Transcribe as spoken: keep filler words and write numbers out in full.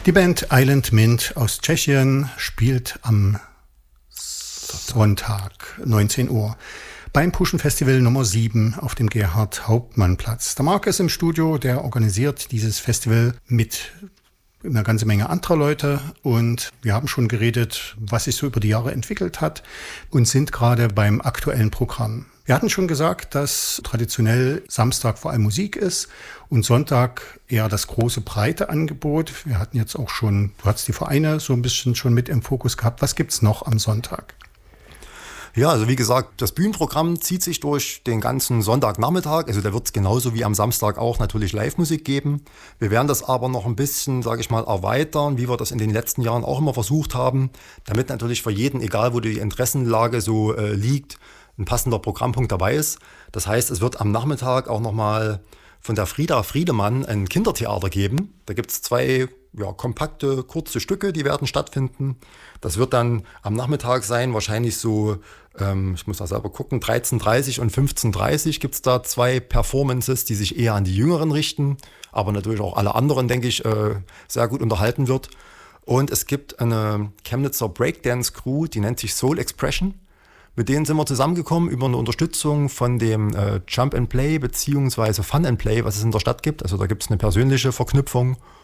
Die Band Island Mint aus Tschechien spielt am Sonntag neunzehn Uhr beim Puschen Festival Nummer sieben auf dem Gerhard-Hauptmann-Platz. Der Marc ist im Studio, der organisiert dieses Festival mit einer ganzen Menge anderer Leute und wir haben schon geredet, was sich so über die Jahre entwickelt hat und sind gerade beim aktuellen Programm. Wir hatten schon gesagt, dass traditionell Samstag vor allem Musik ist und Sonntag eher das große, breite Angebot. Wir hatten jetzt auch schon, du hast die Vereine so ein bisschen schon mit im Fokus gehabt. Was gibt's noch am Sonntag? Ja, also wie gesagt, das Bühnenprogramm zieht sich durch den ganzen Sonntagnachmittag. Also da wird es genauso wie am Samstag auch natürlich Live-Musik geben. Wir werden das aber noch ein bisschen, sage ich mal, erweitern, wie wir das in den letzten Jahren auch immer versucht haben, damit natürlich für jeden, egal wo die Interessenlage so äh, liegt, ein passender Programmpunkt dabei ist. Das heißt, es wird am Nachmittag auch nochmal von der Frieda Friedemann ein Kindertheater geben. Da gibt es zwei ja, kompakte, kurze Stücke, die werden stattfinden. Das wird dann am Nachmittag sein, wahrscheinlich so, ähm, ich muss da selber gucken, dreizehn Uhr dreißig und fünfzehn Uhr dreißig gibt es da zwei Performances, die sich eher an die Jüngeren richten, aber natürlich auch alle anderen, denke ich, äh, sehr gut unterhalten wird. Und es gibt eine Chemnitzer Breakdance-Crew, die nennt sich Soul Expression. Mit denen sind wir zusammengekommen über eine Unterstützung von dem äh, Jump and Play beziehungsweise Fun and Play, was es in der Stadt gibt. Also da gibt es eine persönliche Verknüpfung